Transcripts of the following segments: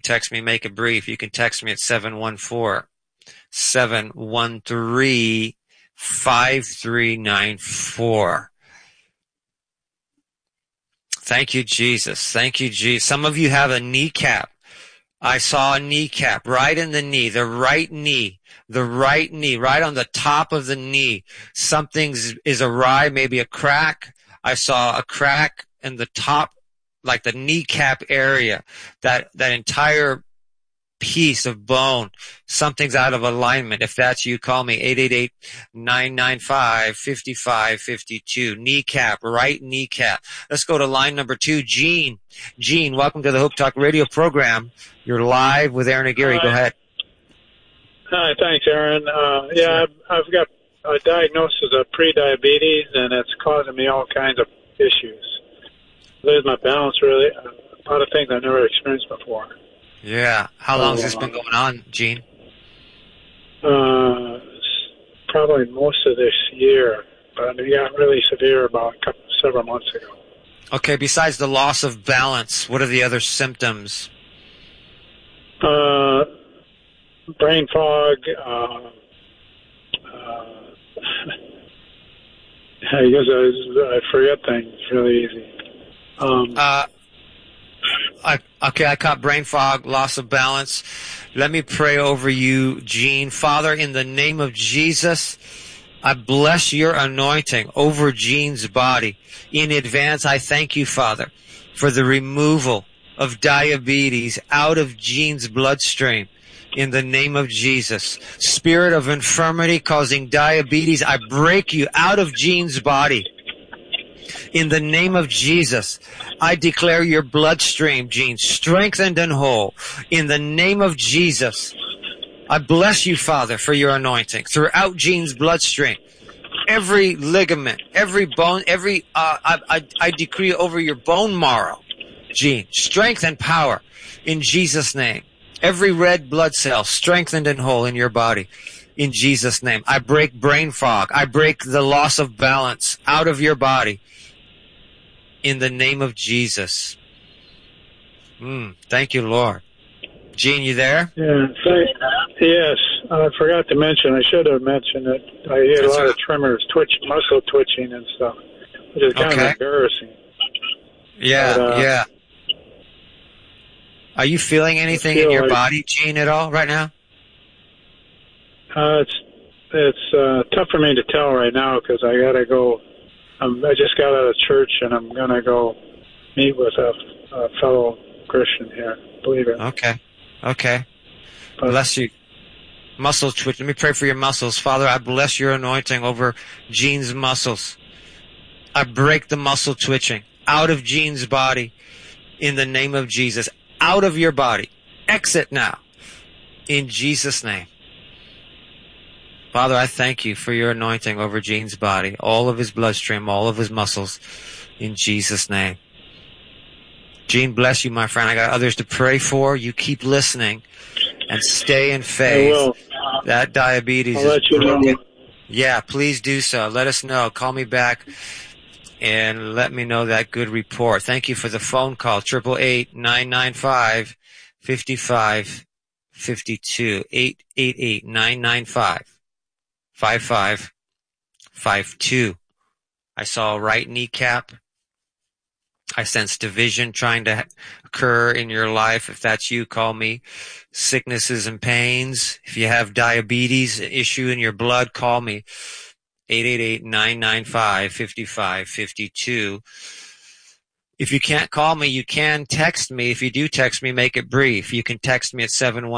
text me, make it brief. You can text me at 714-713-5394. Thank you, Jesus. Thank you, Jesus. Some of you have a kneecap. I saw a kneecap right in the knee, the right knee, right on the top of the knee. Something is awry, maybe a crack. I saw a crack in the top, like the kneecap area, that entire piece of bone. Something's out of alignment. If that's you, call me 888-995-5552. Kneecap, right kneecap. Let's go to line number 2. Gene. Gene, welcome to the Hope Talk radio program. You're live with Aaron Aguirre. Go ahead. Hi, thanks, Aaron. Sure. I've got a diagnosis of pre-diabetes, and it's causing me all kinds of issues. Lose my balance, really. A lot of things I've never experienced before. Yeah. How long has this been going on, Gene? Probably most of this year, but it got really severe about several months ago. Okay, besides the loss of balance, what are the other symptoms? Brain fog, I guess I forget things really easy. I caught brain fog, loss of balance. Let me pray over you, Gene. Father, in the name of Jesus, I bless your anointing over Gene's body. In advance, I thank you, Father, for the removal of diabetes out of Gene's bloodstream. In the name of Jesus. Spirit of infirmity causing diabetes, I break you out of Gene's body. In the name of Jesus, I declare your bloodstream, Gene, strengthened and whole. In the name of Jesus, I bless you, Father, for your anointing throughout Gene's bloodstream. Every ligament, every bone, I decree over your bone marrow, Gene, strength and power in Jesus' name. Every red blood cell strengthened and whole in your body in Jesus' name. I break brain fog. I break the loss of balance out of your body in the name of Jesus. Thank you, Lord. Gene, you there? Yeah. Yes. I forgot to mention, I should have mentioned it. I had a lot of tremors, muscle twitching and stuff, which is kind of embarrassing. Yeah, yeah. Are you feeling anything in your body, Gene, at all right now? It's tough for me to tell right now because I got to go. I just got out of church and I'm going to go meet with a fellow Christian here, believer. Okay. Bless you. Muscle twitch. Let me pray for your muscles. Father, I bless your anointing over Gene's muscles. I break the muscle twitching out of Gene's body in the name of Jesus. Out of your body. Exit now. In Jesus' name. Father, I thank you for your anointing over Gene's body, all of his bloodstream, all of his muscles, in Jesus' name. Gene, bless you, my friend. I got others to pray for. You keep listening and stay in faith. I will. That diabetes I'll let you broken. know. Yeah, please do so. Let us know. Call me back and let me know that good report. Thank you for the phone call. 888-995-5552. 888-995-5552. I saw a right kneecap. I sense division trying to occur in your life. If that's you, call me. Sicknesses and pains. If you have diabetes issue in your blood, call me. 888-995-5552. If you can't call me, you can text me. If you do text me, make it brief. You can text me at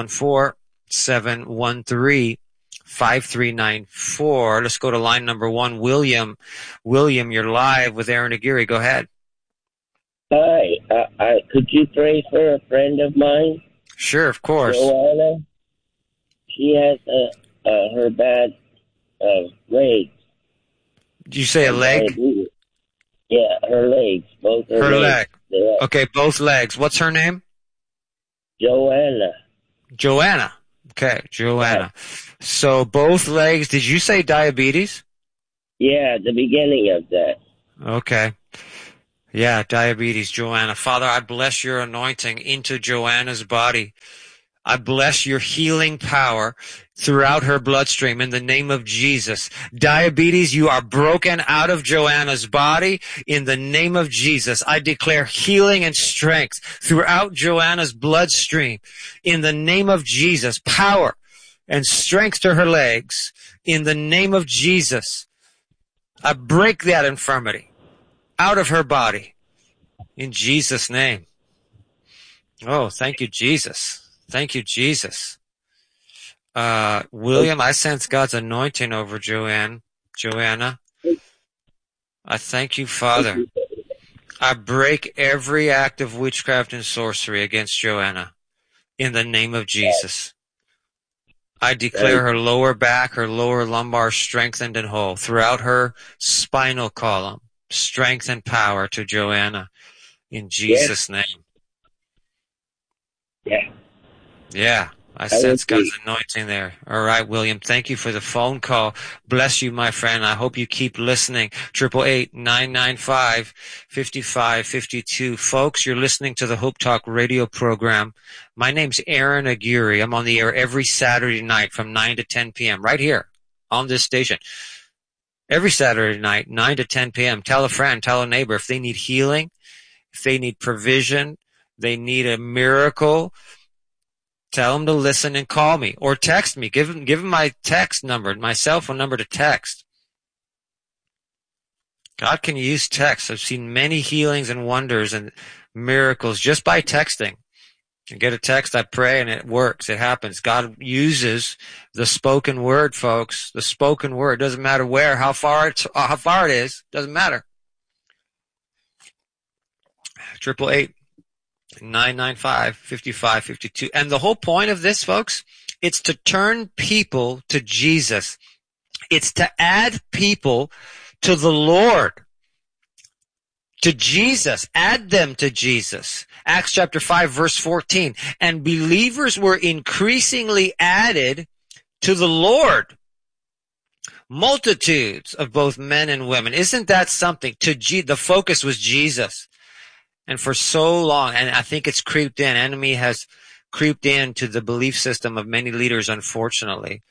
714-713-5394. Let's go to line number 1. William, you're live with Aaron Aguirre. Go ahead. Hi. Could you pray for a friend of mine? Sure, of course. Joanna. She has her bad legs. Did you say a leg? Diabetes. Yeah, her legs. Both her legs. Leg. Okay, both legs. What's her name? Joanna. Okay, Joanna. Yeah. So both legs. Did you say diabetes? Yeah, the beginning of that. Okay. Yeah, diabetes, Joanna. Father, I bless your anointing into Joanna's body. I bless your healing power throughout her bloodstream in the name of Jesus. Diabetes, you are broken out of Joanna's body in the name of Jesus. I declare healing and strength throughout Joanna's bloodstream in the name of Jesus. Power and strength to her legs in the name of Jesus. I break that infirmity out of her body in Jesus' name. Oh, thank you, Jesus. Thank you, Jesus. William, I sense God's anointing over Joanna. I thank you, Father. I break every act of witchcraft and sorcery against Joanna in the name of Jesus. I declare her lower back, her lower lumbar strengthened and whole throughout her spinal column. Strength and power to Joanna in Jesus' name. Yeah, I sense God's anointing there. All right, William, thank you for the phone call. Bless you, my friend. I hope you keep listening. 888-995-5552. Folks, you're listening to the Hope Talk radio program. My name's Aaron Aguirre. I'm on the air every Saturday night from 9 to 10 p.m. right here on this station. Every Saturday night, 9 to 10 p.m. Tell a friend, tell a neighbor if they need healing, if they need provision, they need a miracle. Tell them to listen and call me or text me. Give them my text number, my cell phone number to text. God can use text. I've seen many healings and wonders and miracles just by texting. You get a text, I pray, and it works. It happens. God uses the spoken word, folks. The spoken word. Doesn't matter where, how far it is. Doesn't matter. 888-995-5552. And the whole point of this, folks, it's to turn people to Jesus. It's to add people to the Lord, to Jesus. Add them to Jesus. Acts chapter 5, verse 14. And believers were increasingly added to the Lord. Multitudes of both men and women. Isn't that something? The focus was Jesus. And for so long, and I think it's creeped in, enemy has creeped into the belief system of many leaders, unfortunately.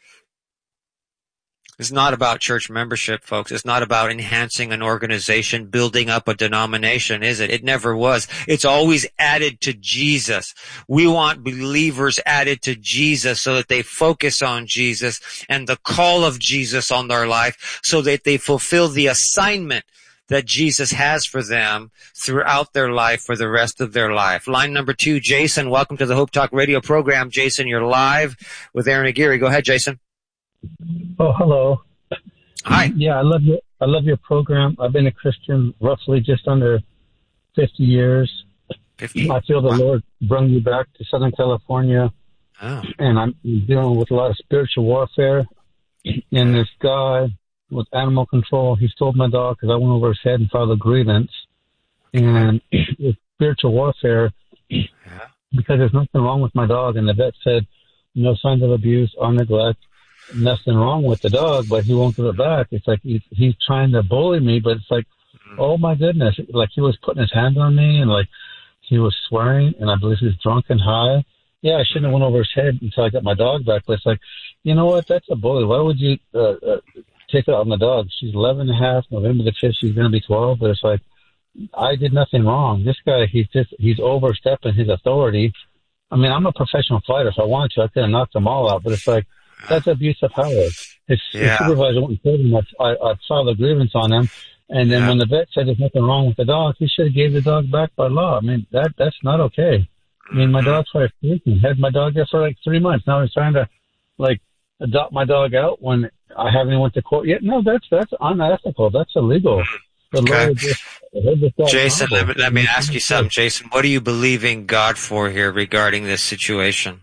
It's not about church membership, folks. It's not about enhancing an organization, building up a denomination, is it? It never was. It's always added to Jesus. We want believers added to Jesus so that they focus on Jesus and the call of Jesus on their life so that they fulfill the assignment that Jesus has for them throughout their life for the rest of their life. Line number 2, Jason, welcome to the Hope Talk radio program. Jason, you're live with Aaron Aguirre. Go ahead, Jason. Oh, hello. Hi. Yeah, I love your program. I've been a Christian roughly just under 50 years. 50? I feel the Lord brought me back to Southern California, and I'm dealing with a lot of spiritual warfare. And this guy with animal control, he stole my dog because I went over his head and filed a grievance. And with spiritual warfare, because there's nothing wrong with my dog, and the vet said no signs of abuse or neglect, nothing wrong with the dog, but he won't give it back. It's like he's trying to bully me, but it's like, oh my goodness, like he was putting his hands on me and like he was swearing, and I believe he was drunk and high. Yeah, I shouldn't have went over his head until I got my dog back, but it's like, you know what, that's a bully. Why would you take it on the dog? She's 11 and a half. November the 5th, she's going to be 12, but it's like, I did nothing wrong. This guy, he's overstepping his authority. I mean, I'm a professional fighter. If I wanted to, I could have knocked them all out, but it's like, that's abuse of power. His supervisor went and told him I filed a grievance on him, and then when the vet said there's nothing wrong with the dog, he should have gave the dog back by law. I mean, that's not okay. I mean, my dog tried to had my dog there for like 3 months. Now he's trying to like adopt my dog out when I haven't even went to court yet. No, that's unethical. That's illegal. Okay. Jason, let me ask you something. Jason, what are you believing God for here regarding this situation?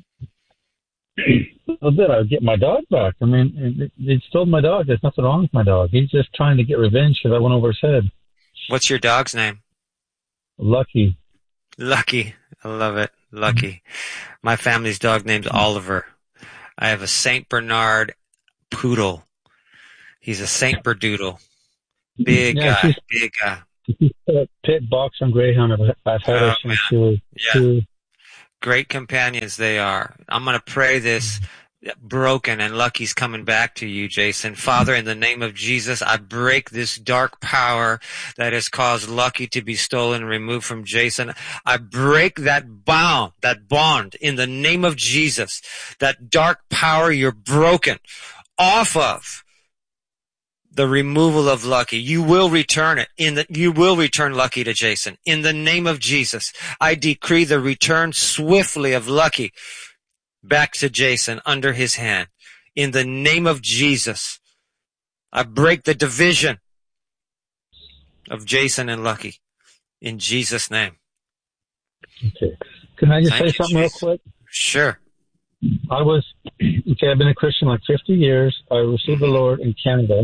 Well, then I'll get my dog back. I mean, they stole my dog. There's nothing wrong with my dog. He's just trying to get revenge because I went over his head. What's your dog's name? Lucky. Lucky. I love it. Lucky. My family's dog name's Oliver. I have a Saint Bernard poodle. He's a Saint Berdoodle. Big guy. Pit, Boxer, and Greyhound. I've had her since she was 2. Great companions they are. I'm going to pray this broken, and Lucky's coming back to you, Jason. Father, in the name of Jesus, I break this dark power that has caused Lucky to be stolen and removed from Jason. I break that bond in the name of Jesus. That dark power, you're broken off of the removal of Lucky. You will return it. You will return Lucky to Jason. In the name of Jesus, I decree the return swiftly of Lucky back to Jason under his hand. In the name of Jesus, I break the division of Jason and Lucky. In Jesus' name. Okay. Can I just say something real quick? Sure. I've been a Christian like 50 years. I received the Lord in Canada.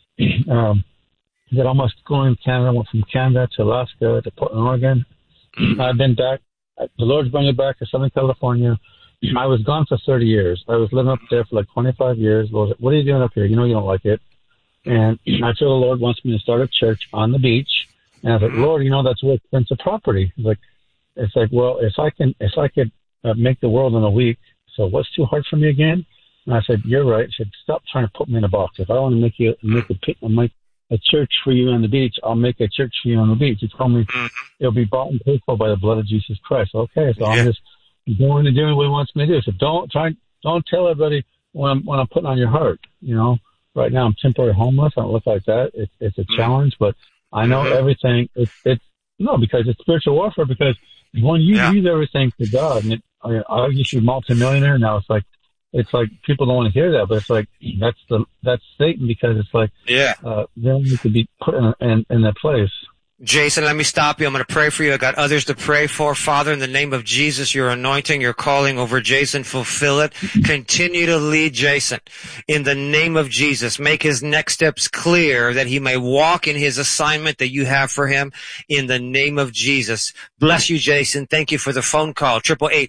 Did almost going to Canada. I went from Canada to Alaska to Portland, Oregon. I've been back. The Lord's brought me back to Southern California. I was gone for 30 years. I was living up there for like 25 years. Lord, what are you doing up here? You know you don't like it. And I feel the Lord wants me to start a church on the beach. And I was like, Lord, that's worth expensive property. It's like, well, if I could make the world in a week, so what's too hard for me again? And I said, you're right. I said, stop trying to put me in a box. If I want to make a church for you on the beach, I'll make a church for you on the beach. He told me it'll be bought and paid for by the blood of Jesus Christ. Okay, so I'm just going to do what he wants me to do. So don't tell everybody what I'm putting on your heart. Right now I'm temporarily homeless. I don't look like that. It's a challenge, but I know everything. Because it's spiritual warfare. Because when you use everything to God, and I used to be multimillionaire. Now it's like people don't want to hear that, but it's like that's Satan, because it's like they need to be put in their place. Jason, let me stop you. I'm going to pray for you. I got others to pray for. Father, in the name of Jesus, your anointing, your calling over Jason, fulfill it. Continue to lead Jason in the name of Jesus. Make his next steps clear that he may walk in his assignment that you have for him in the name of Jesus. Bless you, Jason. Thank you for the phone call.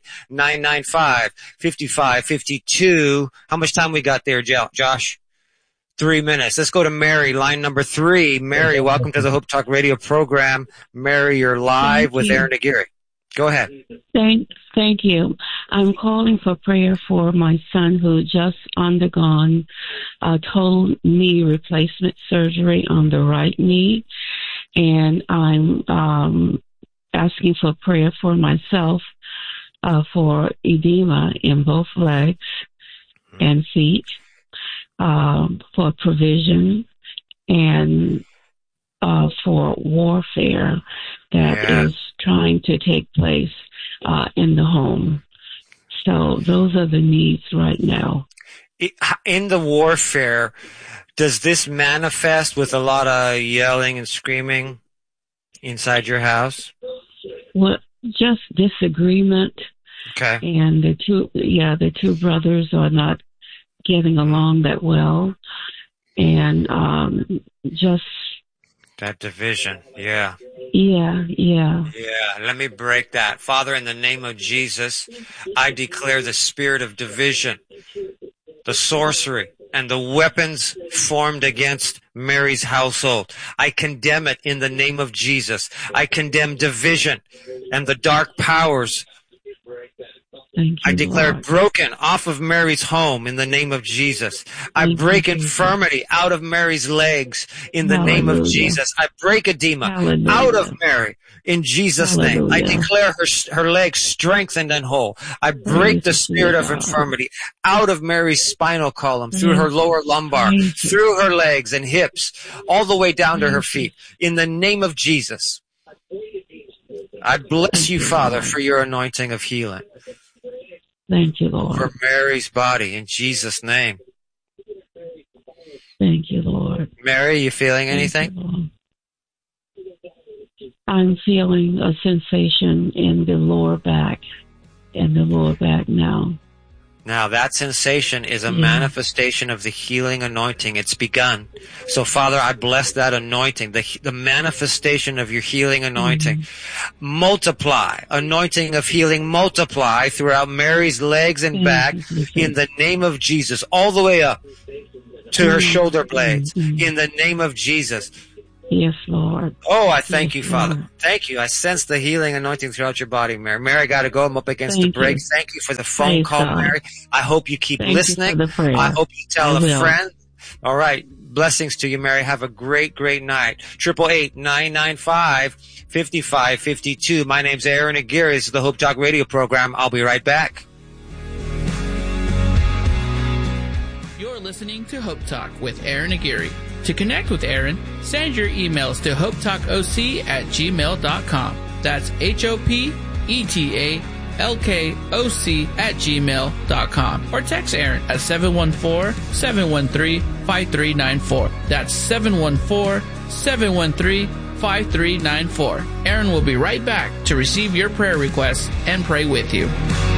888-995-5552. How much time we got there, Josh? 3 minutes. Let's go to Mary, line number 3. Mary, welcome to the Hope Talk radio program. Mary, you're live with Aaron Aguirre. Go ahead. Thank you. I'm calling for prayer for my son who just undergone total knee replacement surgery on the right knee. And I'm asking for prayer for myself for edema in both legs and feet. For provision and for warfare that is trying to take place in the home. So those are the needs right now. In the warfare, does this manifest with a lot of yelling and screaming inside your house? Well, just disagreement. Okay. And the two brothers are not getting along that well, and just that division. Yeah, let me break that. Father, in the name of Jesus, I declare the spirit of division, the sorcery, and the weapons formed against Mary's household. I condemn it in the name of Jesus. I condemn division and the dark powers. I declare it broken off of Mary's home in the name of Jesus. I break infirmity out of Mary's legs in the name of Jesus. I break edema out of Mary in Jesus' name. I declare her legs strengthened and whole. I break the spirit of infirmity out of Mary's spinal column, through her lower lumbar, through her legs and hips, all the way down to her feet in the name of Jesus. I bless you, Father, for your anointing of healing. Thank you, Lord. For Mary's body, in Jesus' name. Thank you, Lord. Mary, you feeling anything? I'm feeling a sensation in the lower back. Now. Now, that sensation is a manifestation of the healing anointing. It's begun. So, Father, I bless that anointing, the manifestation of your healing anointing. Multiply, anointing of healing, multiply throughout Mary's legs and back in the name of Jesus, all the way up to her shoulder blades in the name of Jesus. Yes, Lord. Oh, I thank you, Father. Lord. Thank you. I sense the healing anointing throughout your body, Mary. Mary, I got to go. I'm up against the brakes. Thank you for the phone Praise call, God. Mary. I hope you keep listening. You for the prayer. I hope you tell I a will. friend. All right. Blessings to you, Mary. Have a great, great night. 888-995-5552. My name's Aaron Aguirre. This is the Hope Talk radio program. I'll be right back. You're listening to Hope Talk with Aaron Aguirre. To connect with Aaron, send your emails to hopetalkoc@gmail.com. That's HOPETALKOC@gmail.com. Or text Aaron at 714-713-5394. That's 714-713-5394. Aaron will be right back to receive your prayer requests and pray with you.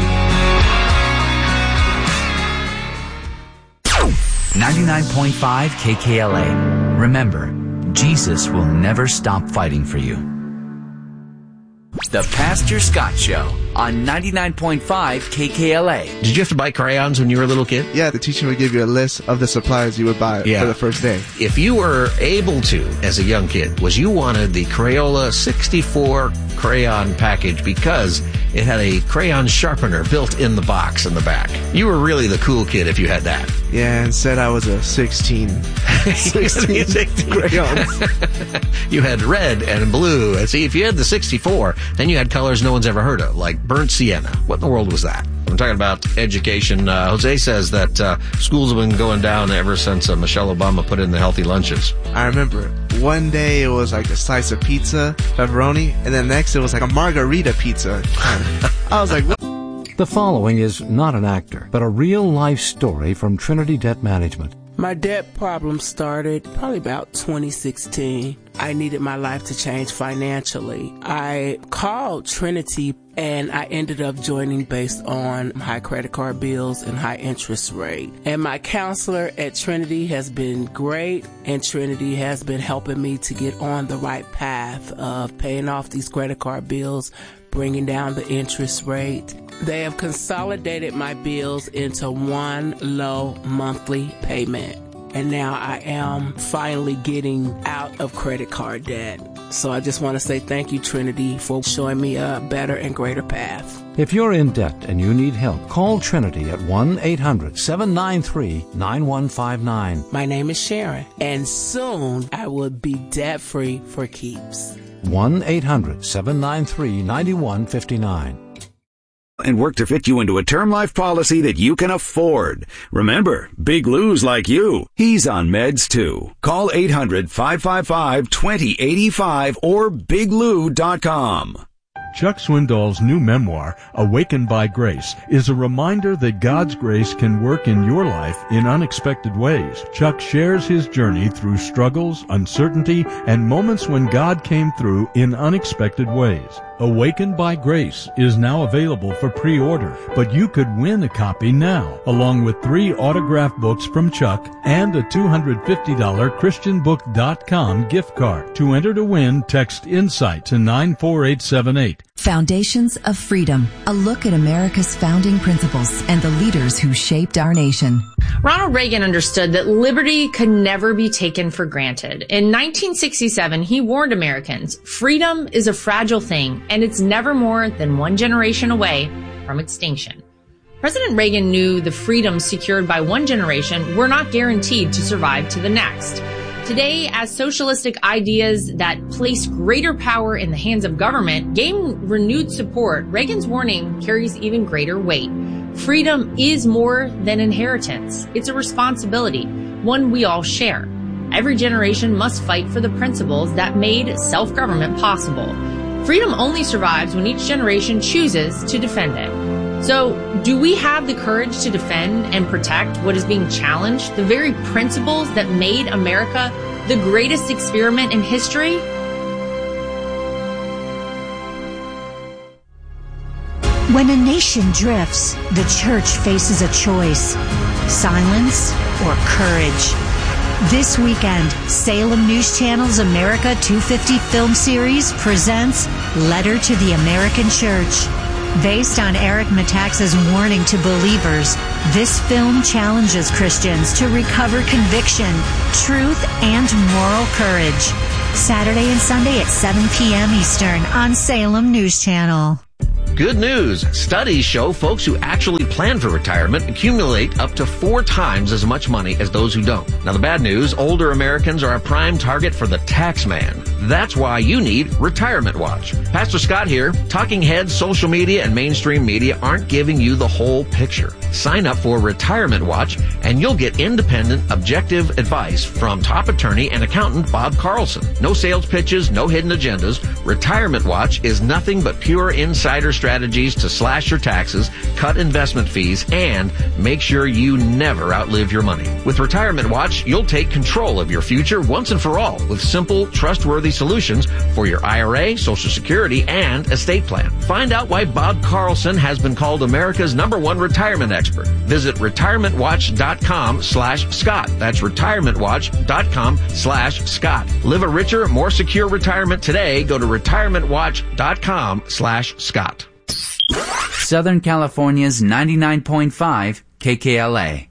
99.5 KKLA. Remember, Jesus will never stop fighting for you. The Pastor Scott Show on 99.5 KKLA. Did you have to buy crayons when you were a little kid? Yeah, the teacher would give you a list of the supplies you would buy for the first day. If you were able to, as a young kid, you wanted the Crayola 64 crayon package because it had a crayon sharpener built in the box in the back. You were really the cool kid if you had that. Yeah, and said I was a 16 crayons. You had red and blue. And see, if you had the 64, then you had colors no one's ever heard of, like burnt sienna. What in the world was that? I'm talking about education. Jose says that schools have been going down ever since Michelle Obama put in the healthy lunches. I remember one day it was like a slice of pizza, pepperoni, and then next it was like a margarita pizza. I was like, what? The following is not an actor, but a real-life story from Trinity Debt Management. My debt problem started probably about 2016. I needed my life to change financially. I called Trinity and I ended up joining based on high credit card bills and high interest rate. And my counselor at Trinity has been great, and Trinity has been helping me to get on the right path of paying off these credit card bills, bringing down the interest rate. They have consolidated my bills into one low monthly payment. And now I am finally getting out of credit card debt. So I just want to say thank you, Trinity, for showing me a better and greater path. If you're in debt and you need help, call Trinity at 1-800-793-9159. My name is Sharon, and soon I will be debt-free for keeps. 1-800-793-9159. And work to fit you into a term life policy that you can afford. Remember, Big Lou's like you. He's on meds too. Call 800-555-2085 or biglou.com. Chuck Swindoll's new memoir, Awakened by Grace, is a reminder that God's grace can work in your life in unexpected ways. Chuck shares his journey through struggles, uncertainty, and moments when God came through in unexpected ways. Awakened by Grace is now available for pre-order, but you could win a copy now, along with 3 autographed books from Chuck and a $250 ChristianBook.com gift card. To enter to win, text INSIGHT to 94878. Foundations of Freedom, a look at America's founding principles and the leaders who shaped our nation. Ronald Reagan understood that liberty could never be taken for granted. In 1967, he warned Americans, freedom is a fragile thing, and it's never more than one generation away from extinction. President Reagan knew the freedoms secured by one generation were not guaranteed to survive to the next. Today, as socialistic ideas that place greater power in the hands of government gain renewed support, Reagan's warning carries even greater weight. Freedom is more than inheritance. It's a responsibility, one we all share. Every generation must fight for the principles that made self-government possible. Freedom only survives when each generation chooses to defend it. So, do we have the courage to defend and protect what is being challenged, the very principles that made America the greatest experiment in history? When a nation drifts, the church faces a choice: silence or courage. This weekend, Salem News Channel's America 250 film series presents Letter to the American Church. Based on Eric Metaxas' warning to believers, this film challenges Christians to recover conviction, truth, and moral courage. Saturday and Sunday at 7 p.m. Eastern on Salem News Channel. Good news. Studies show folks who actually plan for retirement accumulate up to 4 times as much money as those who don't. Now, the bad news, older Americans are a prime target for the tax man. That's why you need Retirement Watch. Pastor Scott here. Talking heads, social media, and mainstream media aren't giving you the whole picture. Sign up for Retirement Watch, and you'll get independent, objective advice from top attorney and accountant Bob Carlson. No sales pitches, no hidden agendas. Retirement Watch is nothing but pure insider strategies to slash your taxes, cut investment fees, and make sure you never outlive your money. With Retirement Watch, you'll take control of your future once and for all with simple, trustworthy solutions for your IRA, Social Security, and estate plan. Find out why Bob Carlson has been called America's #1 retirement expert. Visit retirementwatch.com/Scott. That's retirementwatch.com/Scott. Live a richer, more secure retirement today. Go to retirementwatch.com/Scott. Southern California's 99.5 KKLA.